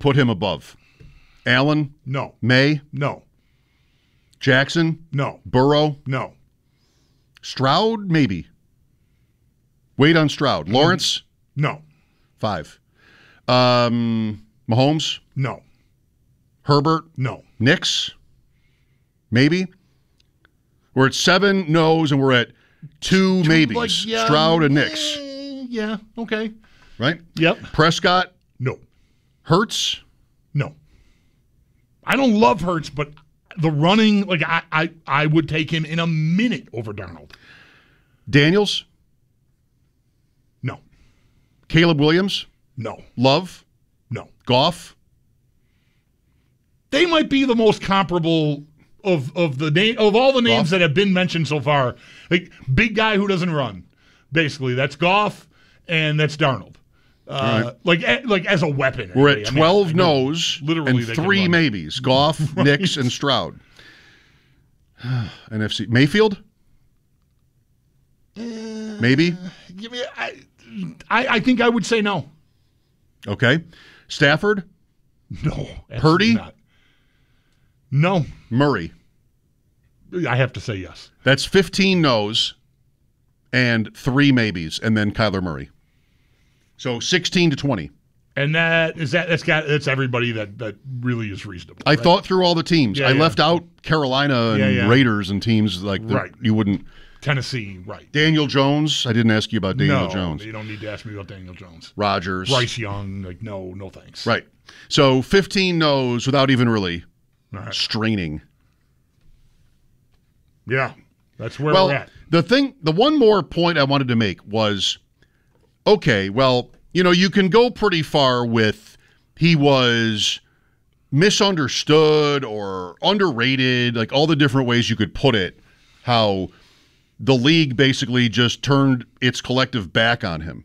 put him above? Allen? No. May? No. Jackson? No. Burrow? No. Stroud? Maybe. Wait on Stroud. Lawrence? No. 5. Mahomes? No. Herbert? No. Knicks? Maybe. We're at 7 no's and we're at 2 maybes. Like, yeah, Stroud and Knicks. Yeah, okay. Right? Yep. Prescott? No. Hurts? No. I don't love Hurts, but the running, like I would take him in a minute over Darnold. Daniels? No. Caleb Williams? No. Love? No. Goff? They might be the most comparable of all the names Goff? that have been mentioned so far. Like big guy who doesn't run. Basically, that's Goff and that's Darnold. Right. Like as a weapon. We're anyway. at 12 no's literally and they can 3 run. maybes. Goff, Right. Knicks, and Stroud. NFC. Mayfield? Maybe? Give me. I think I would say no. Okay. Stafford? No. Purdy? Not. No. Murray. I have to say yes. That's 15 no's and 3 maybes, and then Kyler Murray. So 16 to 20. And that's everybody that really is reasonable. I thought through all the teams. Yeah, I yeah. left out Carolina and Raiders and teams like that Right. you wouldn't. Tennessee, right. Daniel Jones. I didn't ask you about Daniel Jones. You don't need to ask me about Daniel Jones. Rodgers. Bryce Young, like no thanks. Right. So 15 no's without even really All right. straining. Yeah. That's where we're at. The one more point I wanted to make was, okay, well, you can go pretty far with he was misunderstood or underrated, like all the different ways you could put it, how the league basically just turned its collective back on him.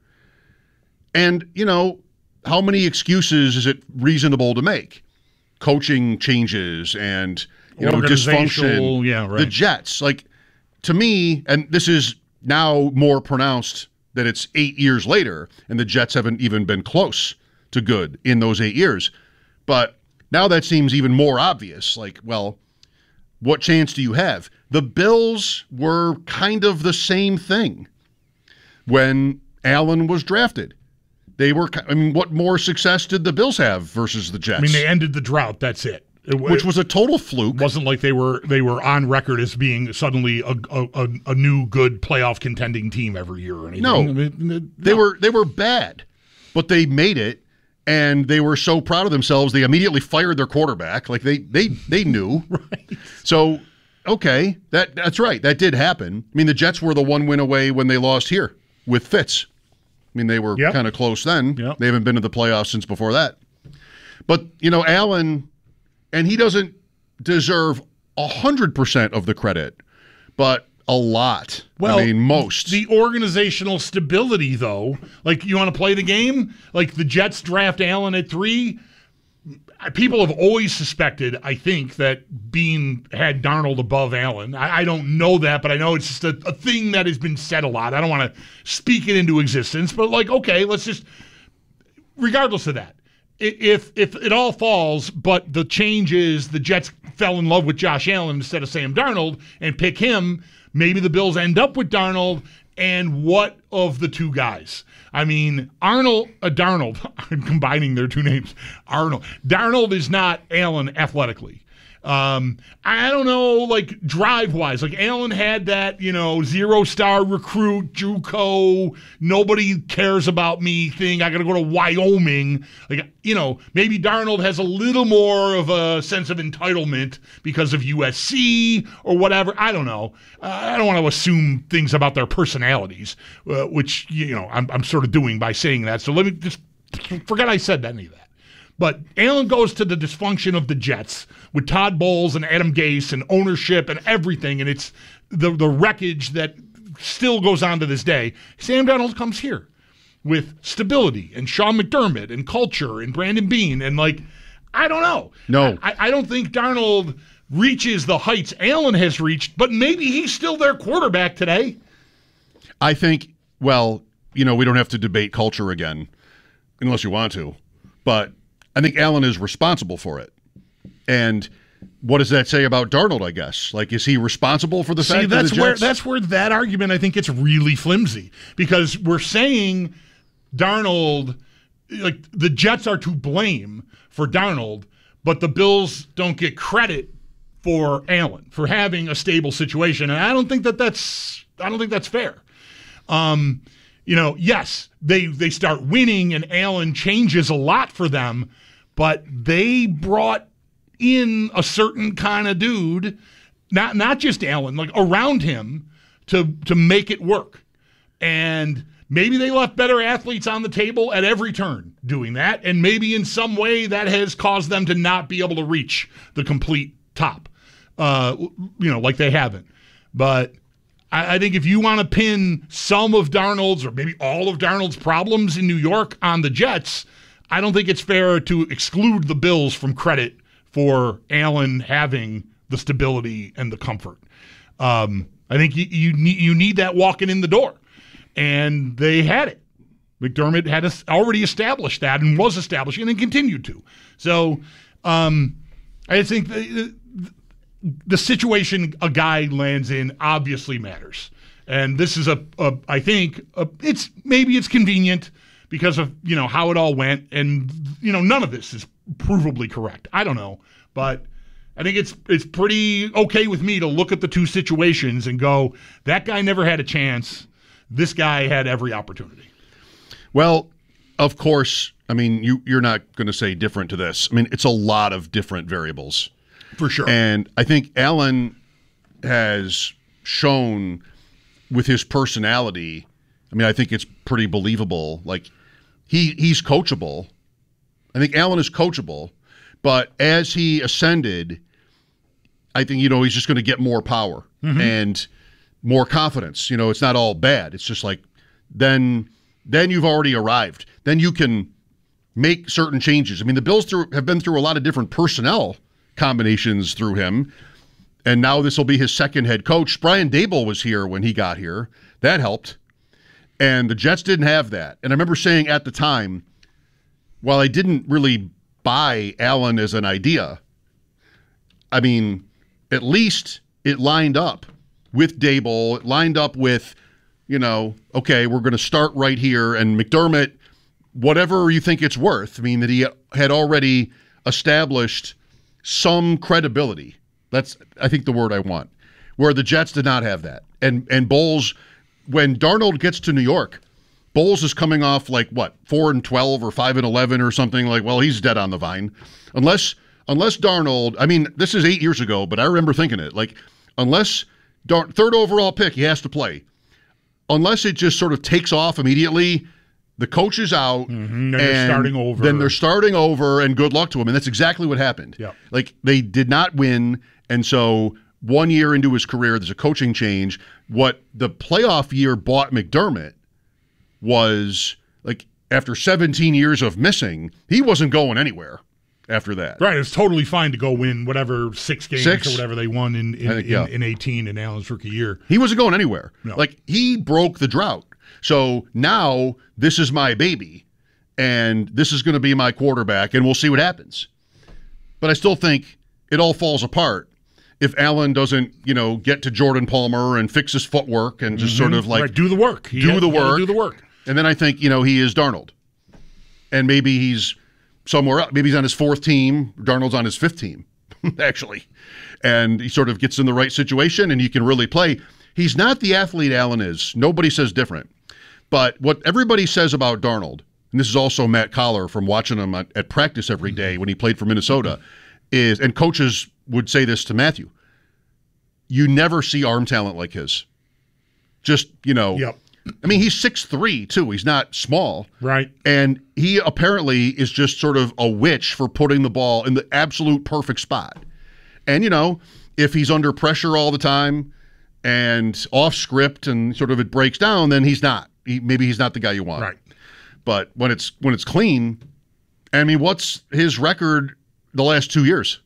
And, how many excuses is it reasonable to make? Coaching changes and, dysfunction. Yeah, right. The Jets, like, to me, and this is now more pronounced that it's 8 years later, and the Jets haven't even been close to good in those 8 years. But now that seems even more obvious. Like, well, what chance do you have? The Bills were kind of the same thing when Allen was drafted. They were, what more success did the Bills have versus the Jets? They ended the drought. That's it. Which was a total fluke. It wasn't like they were on record as being suddenly a new good playoff contending team every year or anything. No, they were bad, but they made it, and they were so proud of themselves they immediately fired their quarterback. Like they knew. Right. So okay, that's right. That did happen. The Jets were the 1 win away when they lost here with Fitz. They were kind of close then. Yep. They haven't been to the playoffs since before that. But Allen. And he doesn't deserve 100% of the credit, but a lot. Well, most. The organizational stability, though, like you want to play the game? Like the Jets draft Allen at 3. People have always suspected, I think, that Bean had Darnold above Allen. I don't know that, but I know it's just a thing that has been said a lot. I don't want to speak it into existence, but okay, let's just, regardless of that. If it all falls, but the change is the Jets fell in love with Josh Allen instead of Sam Darnold and pick him, maybe the Bills end up with Darnold, and what of the two guys? Darnold, I'm combining their two names. Darnold is not Allen athletically. I don't know, like drive-wise. Like Allen had that, 0-star recruit, JUCO, nobody cares about me thing. I got to go to Wyoming. Like, maybe Darnold has a little more of a sense of entitlement because of USC or whatever. I don't know. I don't want to assume things about their personalities, which, I'm sort of doing by saying that. So let me just forget I said any of that. But Allen goes to the dysfunction of the Jets with Todd Bowles and Adam Gase and ownership and everything, and it's the wreckage that still goes on to this day. Sam Darnold comes here with stability and Sean McDermott and culture and Brandon Beane, and I don't know. No. I don't think Darnold reaches the heights Allen has reached, but maybe he's still their quarterback today. I think, we don't have to debate culture again, unless you want to, but I think Allen is responsible for it. And what does that say about Darnold, I guess? Like, is he responsible for the fact that the Jets... that's where that argument, I think, it's really flimsy. Because we're saying Darnold, like, the Jets are to blame for Darnold, but the Bills don't get credit for Allen for having a stable situation. And I don't think that's fair. Yes, they start winning and Allen changes a lot for them, but they brought in a certain kind of dude, not just Allen, like around him to make it work. And maybe they left better athletes on the table at every turn doing that, and maybe in some way that has caused them to not be able to reach the complete top, like they haven't. But I think if you want to pin some of Darnold's or maybe all of Darnold's problems in New York on the Jets, I don't think it's fair to exclude the Bills from credit for Allen having the stability and the comfort. I think you need that walking in the door, and they had it. McDermott had already established that and was establishing and continued to. So I think the situation a guy lands in obviously matters, and this is I think it's convenient because of how it all went, and none of this is provably correct. I don't know, but I think it's pretty okay with me to look at the two situations and go, that guy never had a chance. This guy had every opportunity. Well, of course, I mean, you're not going to say different to this. I mean, it's a lot of different variables. For sure. And I think Allen has shown with his personality, I mean, I think it's pretty believable. Like, he's coachable. I think Allen is coachable, but as he ascended, I think, he's just going to get more power and more confidence. It's not all bad. It's just like, then you've already arrived. Then you can make certain changes. I mean, the Bills have been through a lot of different personnel combinations through him, and now this will be his second head coach. Brian Daboll was here when he got here. That helped. And the Jets didn't have that. And I remember saying at the time, while I didn't really buy Allen as an idea, I mean, at least it lined up with Daboll. It lined up with, okay, we're going to start right here. And McDermott, whatever you think it's worth, I mean, that he had already established some credibility. That's, I think, the word I want, where the Jets did not have that. And Bowles, when Darnold gets to New York, Bowles is coming off like, 4-12 or 5-11 or something. Like, well, he's dead on the vine. Unless Darnold, I mean, this is 8 years ago, but I remember thinking it. Like, unless third overall pick, he has to play. Unless it just sort of takes off immediately, the coach is out. Then they're starting over. Then they're starting over, and good luck to him. And that's exactly what happened. Yeah. Like, they did not win, and so 1 year into his career, there's a coaching change. What the playoff year bought McDermott was, like, after 17 years of missing, he wasn't going anywhere after that. Right. It's totally fine to go win whatever 6 games or whatever they won in 18 in Allen's rookie year. He wasn't going anywhere. No. Like, he broke the drought. So now this is my baby, and this is going to be my quarterback, and we'll see what happens. But I still think it all falls apart if Allen doesn't, get to Jordan Palmer and fix his footwork and just sort of like do the work. Do the work. And then I think, he is Darnold. And maybe he's somewhere else. Maybe he's on his fourth team. Darnold's on his fifth team, actually. And he sort of gets in the right situation, and he can really play. He's not the athlete Allen is. Nobody says different. But what everybody says about Darnold, and this is also Matt Collar from watching him at practice every day when he played for Minnesota, is, and coaches would say this to Matthew, you never see arm talent like his. Just, Yep. I mean, he's 6'3", too. He's not small. Right. And he apparently is just sort of a witch for putting the ball in the absolute perfect spot. And, if he's under pressure all the time and off script and sort of it breaks down, then he's not. Maybe he's not the guy you want. Right. But when it's clean, I mean, what's his record the last 2 years?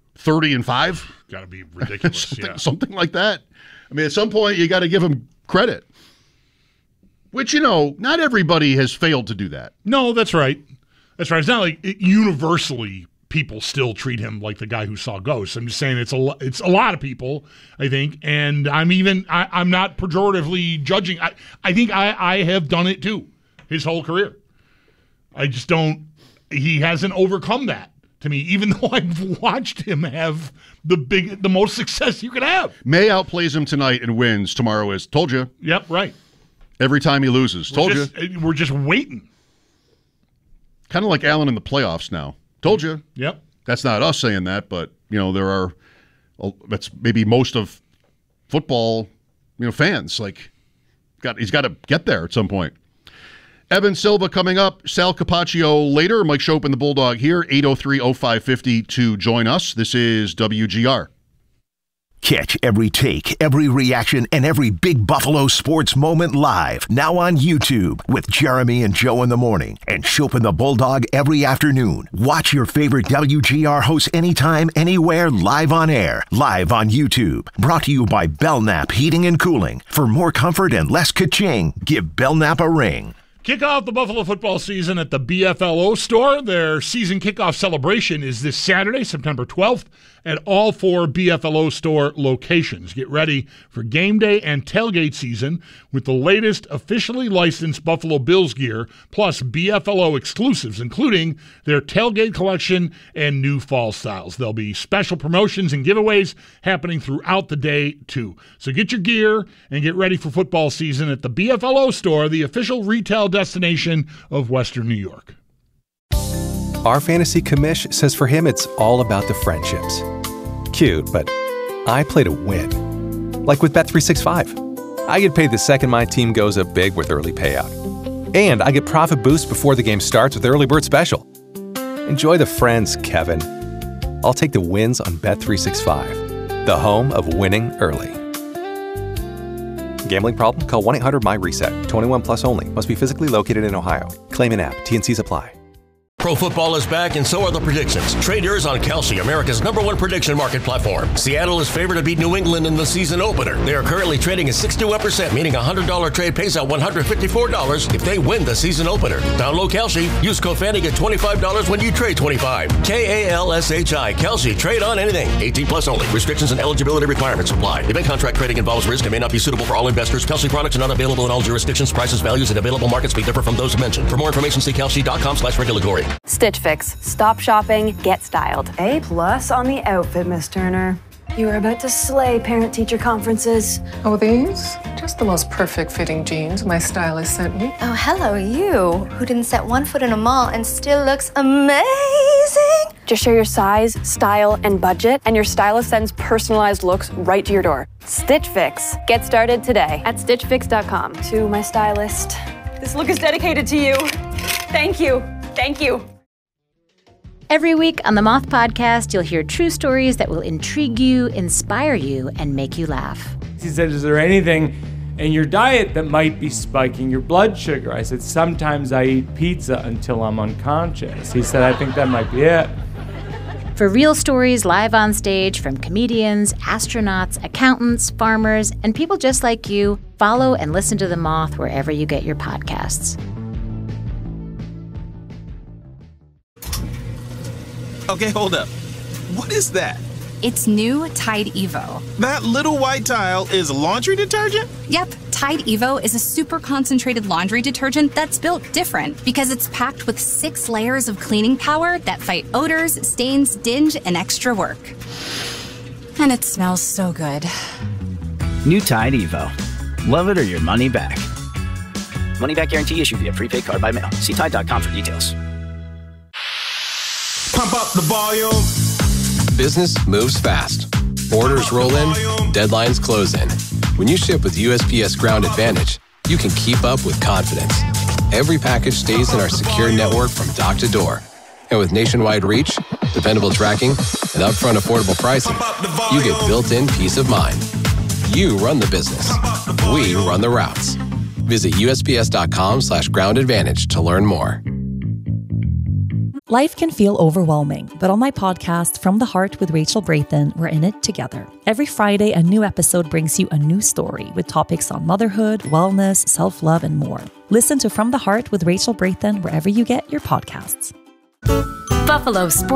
30-5? Got to be ridiculous. Something like that. I mean, at some point, you got to give him credit. Which, not everybody has failed to do that. No, that's right. That's right. It's not like universally people still treat him like the guy who saw ghosts. I'm just saying it's a lot of people, I think, and I'm not pejoratively judging. I think I have done it too his whole career. I just don't. He hasn't overcome that to me, even though I've watched him have the most success you could have. May outplays him tonight and wins. Tomorrow is. Told you. Yep, right. Every time he loses. Told you. We're just waiting. Kind of like Allen in the playoffs now. Told you. Yep. That's not us saying that, but there are. That's maybe most of football, fans. Like, he's got to get there at some point. Evan Silva coming up. Sal Capaccio later. Mike Schopp and the Bulldog here. 803-0550 to join us. This is WGR. Catch every take, every reaction, and every big Buffalo sports moment live. Now on YouTube with Jeremy and Joe in the morning and Schopp and the Bulldog every afternoon. Watch your favorite WGR hosts anytime, anywhere, live on air. Live on YouTube. Brought to you by Belknap Heating and Cooling. For more comfort and less ka-ching, give Belknap a ring. Kick off the Buffalo football season at the BFLO store. Their season kickoff celebration is this Saturday, September 12th, at all 4 BFLO store locations. Get ready for game day and tailgate season with the latest officially licensed Buffalo Bills gear, plus BFLO exclusives, including their tailgate collection and new fall styles. There'll be special promotions and giveaways happening throughout the day, too. So get your gear and get ready for football season at the BFLO store, the official retail destination of Western New York. Our fantasy commish says for him it's all about the friendships. Cute, but I play to win. Like with Bet365. I get paid the second my team goes up big with early payout. And I get profit boost before the game starts with Early Bird Special. Enjoy the friends, Kevin. I'll take the wins on Bet365, the home of winning early. Gambling problem? Call 1-800-MY-RESET. 21 plus only. Must be physically located in Ohio. Claim an app. T&Cs apply. Pro football is back, and so are the predictions. Trade yours on Kalshi, America's #1 prediction market platform. Seattle is favored to beat New England in the season opener. They are currently trading at 61%, meaning a $100 trade pays out $154 if they win the season opener. Download Kalshi. Use code FANNY, get $25 when you trade $25. KALSHI. Kalshi. Trade on anything. 18 plus only. Restrictions and eligibility requirements apply. Event contract trading involves risk and may not be suitable for all investors. Kalshi products are not available in all jurisdictions. Prices, values, and available markets may differ from those mentioned. For more information, see kalshi.com/regulatory. Stitch Fix. Stop shopping, get styled. A+ on the outfit, Miss Turner. You are about to slay parent-teacher conferences. Oh, these? Just the most perfect fitting jeans my stylist sent me. Oh, hello, you, who didn't set one foot in a mall and still looks amazing. Just share your size, style, and budget, and your stylist sends personalized looks right to your door. Stitch Fix. Get started today at StitchFix.com. To my stylist, this look is dedicated to you. Thank you. Thank you. Every week on the Moth Podcast, you'll hear true stories that will intrigue you, inspire you, and make you laugh. He said, is there anything in your diet that might be spiking your blood sugar? I said, sometimes I eat pizza until I'm unconscious. He said, I think that might be it. For real stories live on stage from comedians, astronauts, accountants, farmers, and people just like you, follow and listen to The Moth wherever you get your podcasts. Okay, hold up. What is that? It's new Tide Evo. That little white tile is laundry detergent? Yep, Tide Evo is a super concentrated laundry detergent that's built different because it's packed with 6 layers of cleaning power that fight odors, stains, dinge, and extra work. And it smells so good. New Tide Evo. Love it or your money back. Money back guarantee issued via prepaid card by mail. See Tide.com for details. Pump up the volume. Business moves fast. Orders roll in, deadlines close in. When you ship with USPS Ground Advantage, you can keep up with confidence. Every package stays in our secure network from dock to door. And with nationwide reach, dependable tracking, and upfront affordable pricing, you get built-in peace of mind. You run the business. We run the routes. Visit USPS.com/Ground Advantage to learn more. Life can feel overwhelming, but on my podcast, From the Heart with Rachel Brathen, we're in it together. Every Friday, a new episode brings you a new story with topics on motherhood, wellness, self-love, and more. Listen to From the Heart with Rachel Brathen wherever you get your podcasts. Buffalo Sports